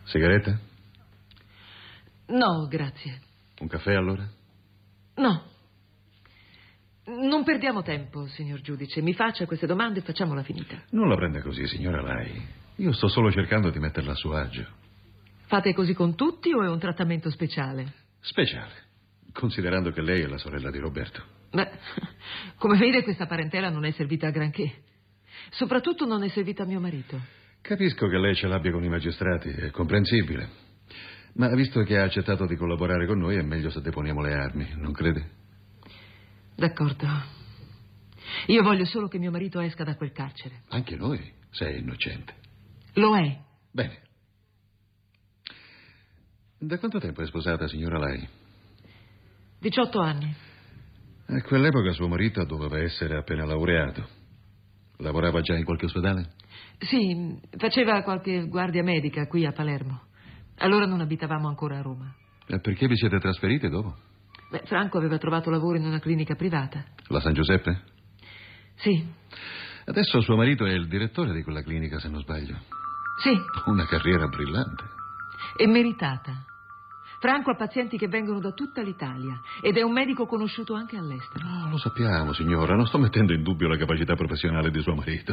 Sigaretta? No, grazie. Un caffè allora? No. Non perdiamo tempo, signor giudice. Mi faccia queste domande e facciamola finita. Non la prenda così, signora Lai. Io sto solo cercando di metterla a suo agio. Fate così con tutti o è un trattamento speciale? Speciale, considerando che lei è la sorella di Roberto. Beh, come vede questa parentela non è servita a granché. Soprattutto non è servita a mio marito. Capisco che lei ce l'abbia con i magistrati, è comprensibile. Ma visto che ha accettato di collaborare con noi, è meglio se deponiamo le armi, non crede? D'accordo. Io voglio solo che mio marito esca da quel carcere. Anche noi, se è innocente. Lo è. Bene. Da quanto tempo è sposata, signora Lai? 18 anni. A quell'epoca suo marito doveva essere appena laureato. Lavorava già in qualche ospedale? Sì, faceva qualche guardia medica qui a Palermo. Allora non abitavamo ancora a Roma. E perché vi siete trasferiti dopo? Beh, Franco aveva trovato lavoro in una clinica privata. La San Giuseppe? Sì. Adesso suo marito è il direttore di quella clinica, se non sbaglio. Sì. Una carriera brillante. E meritata. Franco ha pazienti che vengono da tutta l'Italia ed è un medico conosciuto anche all'estero. No, lo sappiamo, signora. Non sto mettendo in dubbio la capacità professionale di suo marito.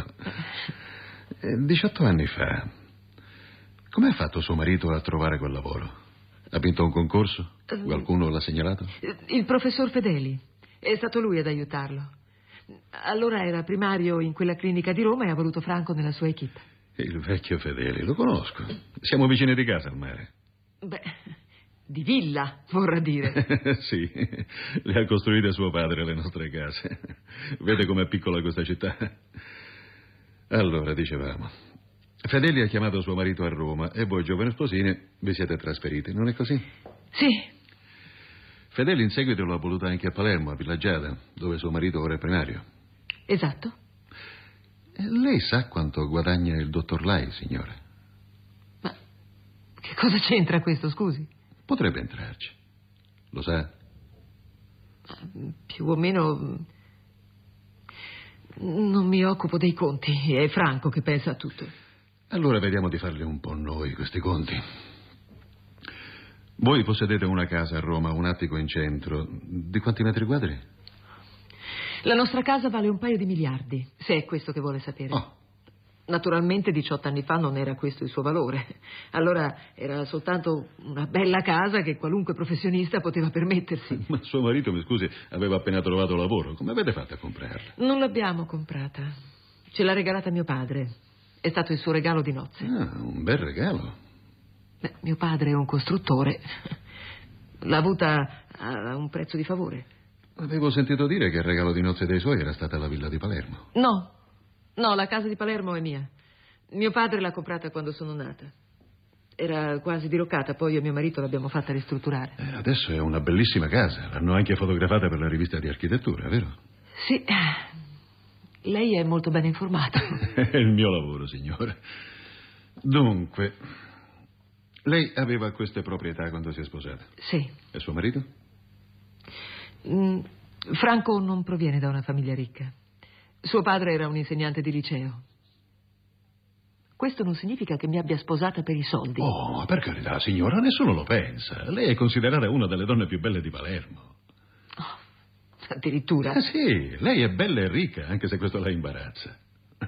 18 anni fa, come ha fatto suo marito a trovare quel lavoro? Ha vinto un concorso? Qualcuno l'ha segnalato? Il professor Fedeli. È stato lui ad aiutarlo. Allora era primario in quella clinica di Roma e ha voluto Franco nella sua equipe. Il vecchio Fedeli, lo conosco. Siamo vicini di casa al mare. Beh, di villa, vorrà dire. Sì, le ha costruite suo padre le nostre case. Vede com'è piccola questa città. Allora, dicevamo, Fedeli ha chiamato suo marito a Roma e voi, giovani sposini, vi siete trasferiti, non è così? Sì. Fedeli in seguito l'ha voluta anche a Palermo, a Villaggiata, dove suo marito ora è primario. Esatto. Lei sa quanto guadagna il dottor Lai, signora? Ma che cosa c'entra questo, scusi? Potrebbe entrarci. Lo sa? Più o meno non mi occupo dei conti. È Franco che pensa a tutto. Allora vediamo di farli un po' noi questi conti. Voi possedete una casa a Roma, un attico in centro. Di quanti metri quadri? La nostra casa vale un paio di miliardi, se è questo che vuole sapere. Oh. Naturalmente 18 anni fa non era questo il suo valore. Allora era soltanto una bella casa che qualunque professionista poteva permettersi. Ma suo marito, mi scusi, aveva appena trovato lavoro. Come avete fatto a comprarla? Non l'abbiamo comprata. Ce l'ha regalata mio padre. È stato il suo regalo di nozze. Ah, un bel regalo. Beh, mio padre è un costruttore. L'ha avuta a un prezzo di favore. Avevo sentito dire che il regalo di nozze dei suoi era stata la villa di Palermo. No, la casa di Palermo è mia. Mio padre l'ha comprata quando sono nata. Era quasi diroccata, poi io e mio marito l'abbiamo fatta ristrutturare. Adesso è una bellissima casa. L'hanno anche fotografata per la rivista di architettura, vero? Sì. Lei è molto ben informato. È il mio lavoro, signora. Dunque, lei aveva queste proprietà quando si è sposata? Sì. E suo marito? Franco non proviene da una famiglia ricca. Suo padre era un insegnante di liceo. Questo non significa che mi abbia sposata per i soldi. Oh, per carità, signora, nessuno lo pensa. Lei è considerata una delle donne più belle di Palermo. Oh, addirittura? Sì, lei è bella e ricca, anche se questo la imbarazza.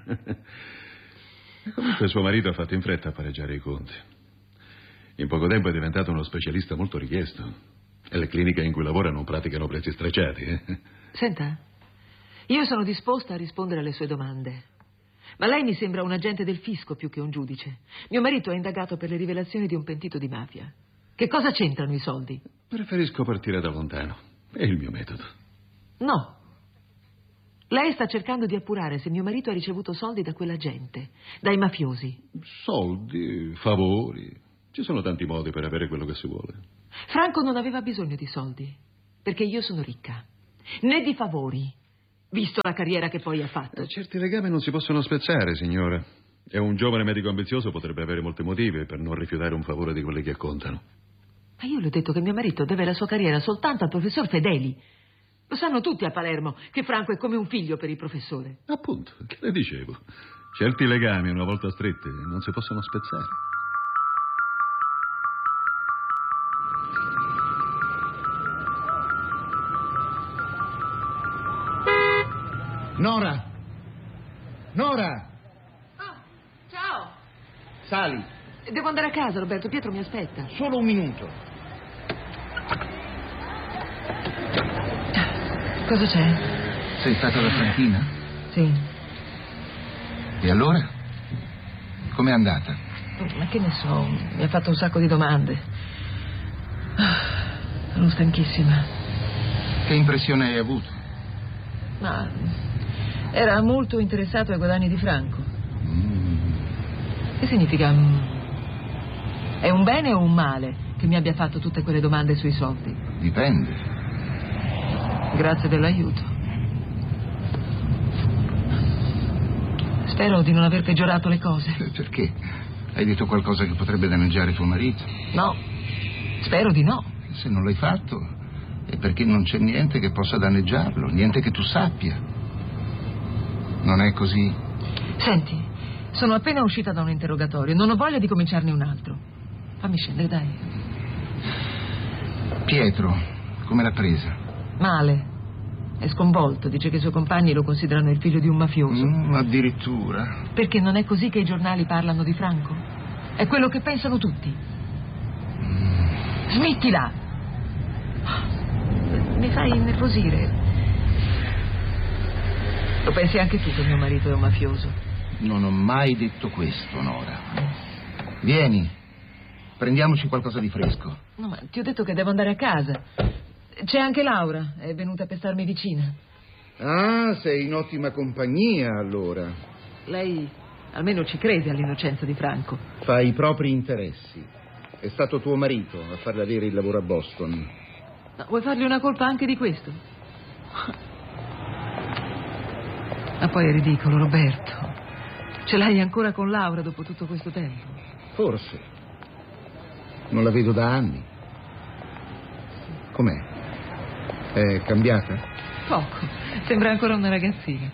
E comunque suo marito ha fatto in fretta a pareggiare i conti. In poco tempo è diventato uno specialista molto richiesto. E le cliniche in cui lavora non praticano prezzi stracciati, Senta, io sono disposta a rispondere alle sue domande. Ma lei mi sembra un agente del fisco più che un giudice. Mio marito è indagato per le rivelazioni di un pentito di mafia. Che cosa c'entrano i soldi? Preferisco partire da lontano. È il mio metodo. No. Lei sta cercando di appurare se mio marito ha ricevuto soldi da quella gente, dai mafiosi. Soldi, favori. Ci sono tanti modi per avere quello che si vuole. Franco non aveva bisogno di soldi, perché io sono ricca. Né di favori, visto la carriera che poi ha fatto. Certi legami non si possono spezzare, signora. E un giovane medico ambizioso potrebbe avere molti motivi per non rifiutare un favore di quelli che contano. Ma io le ho detto che mio marito deve la sua carriera soltanto al professor Fedeli. Lo sanno tutti a Palermo che Franco è come un figlio per il professore. Appunto, che le dicevo. Certi legami, una volta stretti, non si possono spezzare. Nora! Nora! Ah, ciao! Sali, Devo andare a casa, Roberto. Pietro mi aspetta. solo un minuto. Cosa c'è? Sei stata da Franchina? Sì. E allora? Com'è andata? Ma che ne so, mi ha fatto un sacco di domande. Sono stanchissima. Che impressione hai avuto? Ma era molto interessato ai guadagni di Franco. Che significa? È un bene o un male che mi abbia fatto tutte quelle domande sui soldi? Dipende. Grazie dell'aiuto. Spero di non aver peggiorato le cose. Perché? Hai detto qualcosa che potrebbe danneggiare tuo marito? No, spero di no. Se non l'hai fatto è perché non c'è niente che possa danneggiarlo, niente che tu sappia. Non è così? Senti, sono appena uscita da un interrogatorio, non ho voglia di cominciarne un altro. Fammi scendere, dai. Pietro, come l'ha presa? Male. È sconvolto, dice che i suoi compagni lo considerano il figlio di un mafioso. Addirittura. Perché non è così che i giornali parlano di Franco? È quello che pensano tutti. Smettila! Mi fai innervosire. Lo pensi anche tu che mio marito è un mafioso? Non ho mai detto questo, Nora. Vieni, prendiamoci qualcosa di fresco. No, ma ti ho detto che devo andare a casa. C'è anche Laura, è venuta per starmi vicina. Ah, sei in ottima compagnia, allora. Lei almeno ci crede all'innocenza di Franco. Fa i propri interessi. È stato tuo marito a farle avere il lavoro a Boston. Ma vuoi fargli una colpa anche di questo? Ma poi è ridicolo, Roberto. Ce l'hai ancora con Laura dopo tutto questo tempo? Forse. Non la vedo da anni. Com'è? È cambiata? Poco. Sembra ancora una ragazzina.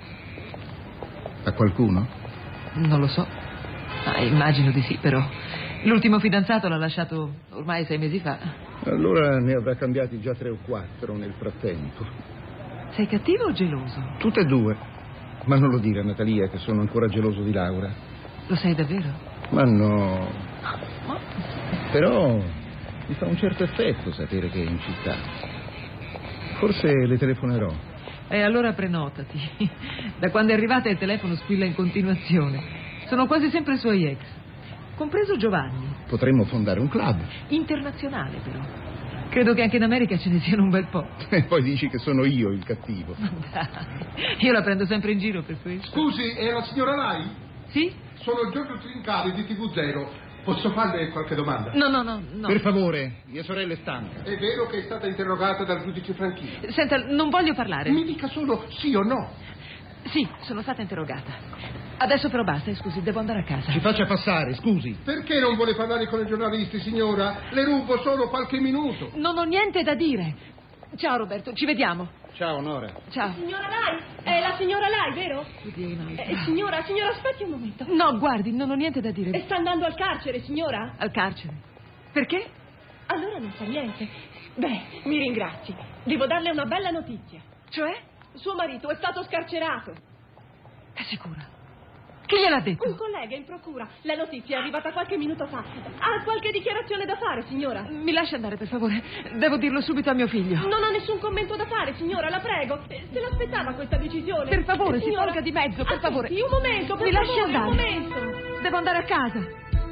A qualcuno? Non lo so. Immagino di sì, però. L'ultimo fidanzato l'ha lasciato ormai 6 mesi fa. Allora ne avrà cambiati già 3 o 4 nel frattempo. Sei cattivo o geloso? Tutte e due. Ma non lo dire a Natalia che sono ancora geloso di Laura. Lo sei davvero? Ma no. Ma... Però mi fa un certo effetto sapere che è in città. Forse le telefonerò. E allora prenotati. Da quando è arrivata il telefono squilla in continuazione. Sono quasi sempre i suoi ex. Compreso Giovanni. Potremmo fondare un club. Internazionale, però. Credo che anche in America ce ne siano un bel po'. E poi dici che sono io il cattivo. Ma dai, io la prendo sempre in giro per questo. Scusi, è la signora Lai? Sì? Sono Giorgio Trincari di TV0. Posso farle qualche domanda? No. Per favore, mia sorella è stanca. È vero che è stata interrogata dal giudice Franchino? Senta, non voglio parlare. Mi dica solo sì o no. Sì, sono stata interrogata. Adesso però basta, scusi, devo andare a casa. Ci faccia passare, scusi. Perché non vuole parlare con i giornalisti, signora? Le rubo solo qualche minuto. Non ho niente da dire. Ciao Roberto, ci vediamo. Ciao, Nora. Ciao. Signora Lai? È la signora Lai, vero? Oddio, in alto. Signora, aspetti un momento. No, guardi, non ho niente da dire. Sta andando al carcere, signora? Al carcere. Perché? Allora non sa niente. Beh, mi ringrazi. Devo darle una bella notizia. Cioè? Suo marito è stato scarcerato. È sicura? Chi gliel'ha detto? Un collega in procura. La notizia è arrivata qualche minuto fa. Ha qualche dichiarazione da fare, signora? Mi lasci andare, per favore. Devo dirlo subito a mio figlio. Non ho nessun commento da fare, signora, la prego. Se l'aspettava questa decisione. Per favore, signora, si tolga di mezzo, per favore. Aspetti, un momento, per Mi lasci favore, andare. un momento. Devo andare a casa.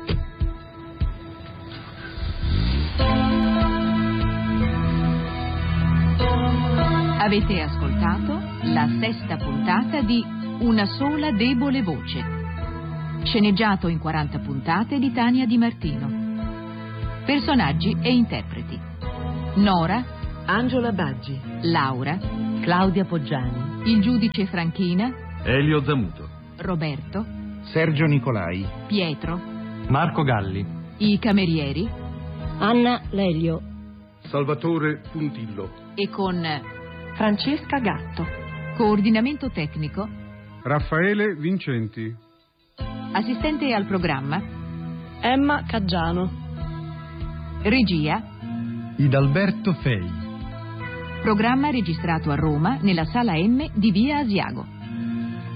Avete ascoltato la 6ª puntata di Una sola debole voce, sceneggiato in 40 puntate di Tania Di Martino. Personaggi e interpreti: Nora, Angela Baggi, Laura, Claudia Poggiani, il giudice Franchina, Elio Zamuto, Roberto, Sergio Nicolai. Pietro, Marco Galli, i camerieri Anna Lelio. Salvatore Puntillo. e con Francesca Gatto. coordinamento tecnico, Raffaele Vincenti, assistente al programma, Emma Caggiano. regia, Idalberto Fei. Programma registrato a Roma nella Sala M di Via Asiago.